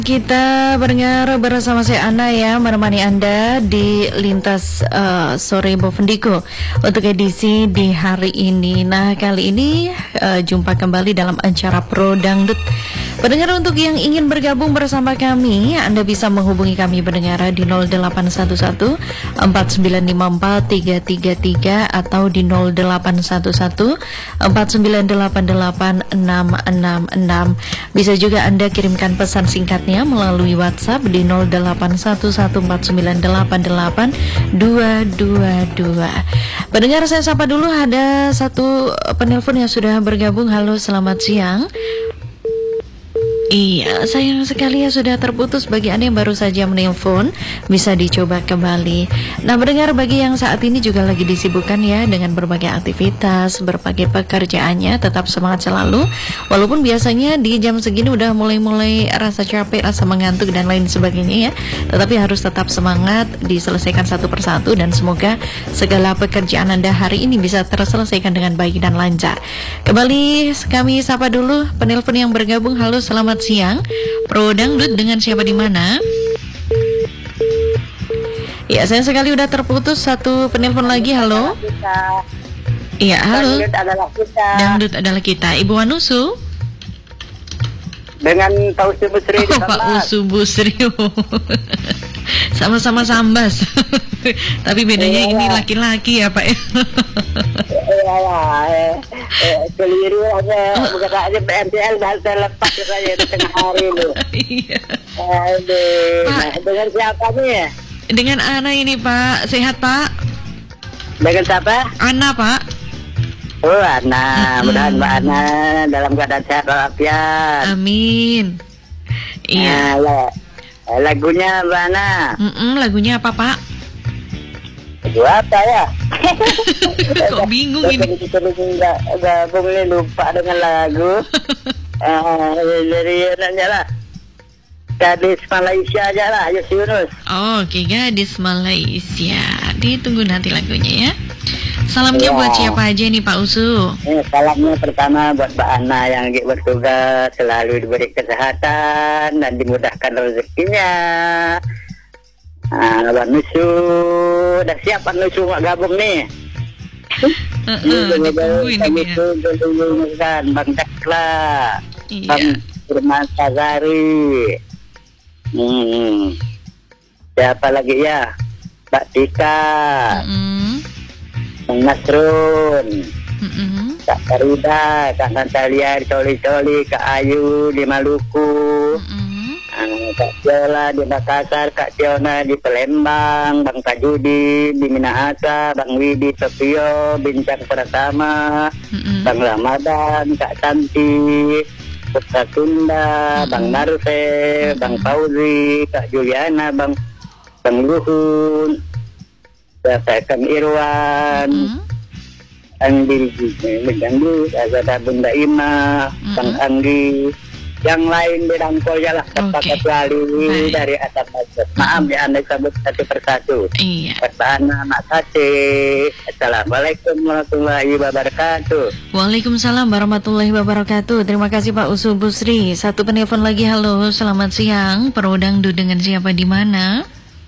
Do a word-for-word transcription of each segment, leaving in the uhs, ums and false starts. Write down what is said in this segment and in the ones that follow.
Kita berdengar bersama saya Ana ya, menemani Anda di Lintas uh, Sore Bovendiko untuk edisi di hari ini. Nah, kali ini uh, jumpa kembali dalam acara Pro Dangdut. Pendengar, untuk yang ingin bergabung bersama kami, Anda bisa menghubungi kami pendengar di nol delapan satu satu empat sembilan lima empat tiga tiga tiga atau di nol delapan satu satu empat sembilan delapan delapan enam enam enam. Bisa juga Anda kirimkan pesan singkatnya melalui WhatsApp di nol delapan satu satu empat sembilan delapan delapan dua dua dua. Pendengar, saya sapa dulu, ada satu penelpon yang sudah bergabung. Halo, selamat siang. Iya, sayang sekali ya sudah terputus. Bagi Anda yang baru saja menelpon, bisa dicoba kembali. Nah, mendengar bagi yang saat ini juga lagi disibukkan ya dengan berbagai aktivitas, berbagai pekerjaannya, tetap semangat selalu. Walaupun biasanya di jam segini udah mulai-mulai rasa capek, rasa mengantuk dan lain sebagainya ya, tetapi harus tetap semangat, diselesaikan satu persatu, dan semoga segala pekerjaan Anda hari ini bisa terselesaikan dengan baik dan lancar. Kembali kami sapa dulu penelpon yang bergabung. Halo, selamat siang. Pro Dangdut, dengan siapa di mana? Ya, sayang sekali udah terputus satu penelpon lagi. Halo. Iya, halo. Dangdut adalah kita. Dangdut adalah kita. Ibu Wanusu Dengan Pak Usu Busri. Oh, Pak Usu Busri. Sama-sama Sambas. Tapi bedanya iya, ini iya. laki-laki ya, Pak. Iya, ya. Keliru aja. Bukan aja B M T L bahasa lepas saja di tengah hari itu. Iya. Aduh. Pak. Nah, dengan siapa nih? Dengan Ana ini, Pak. Sehat, Pak? Dengan siapa? Ana, Pak. Oh, Ana. Mm-mm. Mudah-mudahan Mbak Ana dalam keadaan sehat walafiat. Amin. Iya. Nah, lagunya Mbak Ana. Mm-mm, lagunya apa, Pak? Lagu apa ya? Kok bingung ini? Gabung nih, lupa dengan lagu. uh, Dari nanya lah, gadis Malaysia aja lah, Yus Yunus. Oh, oke, gadis Malaysia. Ditunggu nanti lagunya ya. Salamnya Ya. buat siapa aja nih, Pak Usu? Ini salamnya pertama buat Mbak Ana yang lagi bertugas, selalu diberi kesehatan dan dimudahkan rezekinya. Nah, Bang Nusu, udah siap Bang Nusu nggak gabung nih? Uh-uh, ditungguin ini ya. Kan Bang Dakla, Iya. Bang Firman Sazari, hmm. siapa lagi ya? Mbak Tika, Mm-mm. Bang Nasrun, Mm-mm. Kak Farida, Kak Natalia di Coli-Coli, Kak Ayu di Maluku, Mm-mm. uh, Kak Viola di Makassar, Kak Tiona di Palembang, Bang Tajudi di Minahasa, Bang Widi Tokyo, Bincang Pratama, Mm-mm. Bang Ramadan, Kak Santi, Putra Tunda, Mm-mm. Bang Narse, Bang Fauzi, Kak Juliana, Bang Bang Luhun, Kang Irwan, Mm-mm. Anggi Mengganggu, ada Bunda Ima, Mm-mm. Bang Anggi, yang lain dirangkul ya lah, Oke. kecuali Baik. dari atas atas. Maaf ya, Anda sebut satu persatu. Iya. Pertama, Mak Kasih. Assalamualaikum warahmatullahi wabarakatuh. Waalaikumsalam warahmatullahi wabarakatuh. Terima kasih Pak Usu Busri. Satu penelpon lagi. Halo, selamat siang. Pro Dangdut, dengan siapa di mana?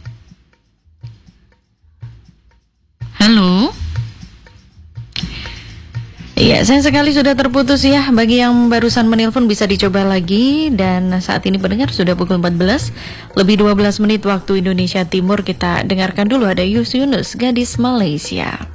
Halo. Iya, sayang sekali sudah terputus ya. Bagi yang barusan menelpon bisa dicoba lagi. Dan saat ini pendengar sudah pukul empat belas lebih dua belas menit waktu Indonesia Timur. Kita dengarkan dulu, ada Yus Yunus, gadis Malaysia.